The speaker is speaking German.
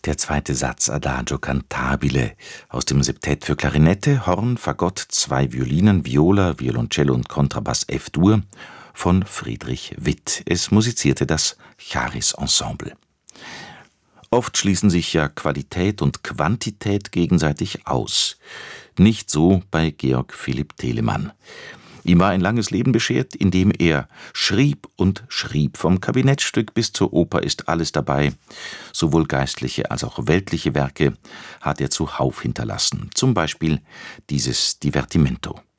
Der zweite Satz Adagio cantabile aus dem Septett für Klarinette, Horn, Fagott, 2 Violinen, Viola, Violoncello und Kontrabass F-Dur von Friedrich Witt. Es musizierte das Charis Ensemble. Oft schließen sich ja Qualität und Quantität gegenseitig aus. Nicht so bei Georg Philipp Telemann. Ihm war ein langes Leben beschert, in dem er schrieb und schrieb. Vom Kabinettstück bis zur Oper ist alles dabei. Sowohl geistliche als auch weltliche Werke hat er zuhauf hinterlassen. Zum Beispiel dieses Divertimento.